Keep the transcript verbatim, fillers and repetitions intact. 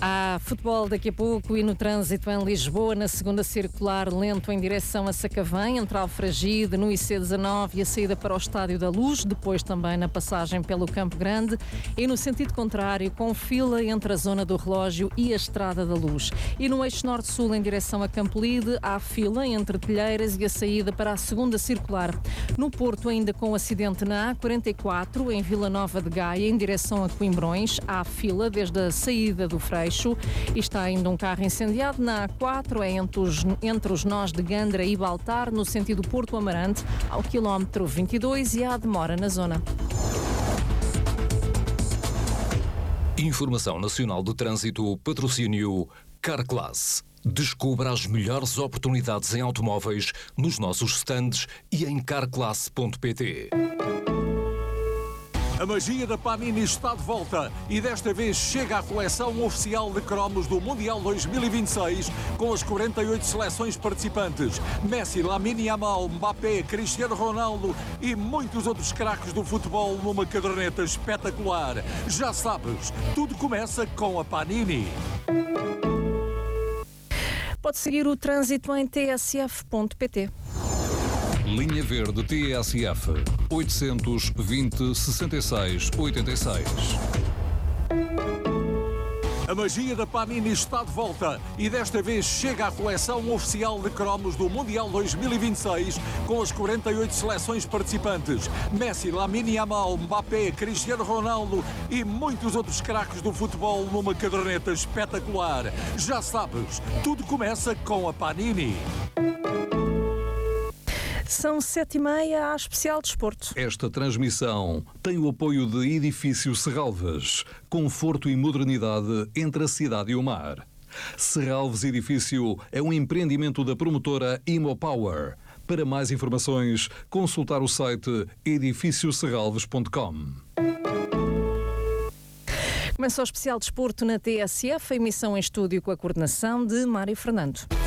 Há futebol daqui a pouco e no trânsito em Lisboa, na segunda circular, lento em direção a Sacavém, entre Alfragide, no I C dezanove e a saída para o Estádio da Luz, depois também na passagem pelo Campo Grande e no sentido contrário, com fila entre a zona do Relógio e a Estrada da Luz. E no eixo norte-sul em direção a Campolide, há fila entre Telheiras e a saída para a segunda circular. No Porto, ainda com o acidente na A quarenta e quatro, em Vila Nova de Gaia, em direção a Coimbrões, há fila desde a saída do Freixo. E está ainda um carro incendiado na A quatro, é entre os, entre os nós de Gandra e Baltar, no sentido Porto Amarante, ao quilómetro vinte e dois, e há demora na zona. Informação Nacional de Trânsito, patrocínio Carclass. Descubra as melhores oportunidades em automóveis nos nossos stands e em carclass ponto pt. A magia da Panini está de volta e desta vez chega à coleção oficial de cromos do Mundial dois mil e vinte e seis com as quarenta e oito seleções participantes. Messi, Lamine Yamal, Mbappé, Cristiano Ronaldo e muitos outros craques do futebol numa caderneta espetacular. Já sabes, tudo começa com a Panini. Pode seguir o trânsito em t s f ponto p t. Linha Verde T S F oitocentos e vinte, sessenta e seis, oitenta e seis. A magia da Panini está de volta e desta vez chega à coleção oficial de cromos do Mundial dois mil e vinte e seis com as quarenta e oito seleções participantes. Messi, Lamine Yamal, Mbappé, Cristiano Ronaldo e muitos outros craques do futebol numa caderneta espetacular. Já sabes, tudo começa com a Panini. São sete e meia, à especial desporto. Esta transmissão tem o apoio de Edifício Serralves. Conforto e modernidade entre a cidade e o mar. Serralves Edifício é um empreendimento da promotora Imopower. Para mais informações, consultar o site edifício serralves ponto com. Começa o especial desporto na T S F, a emissão em estúdio com a coordenação de Mário Fernando.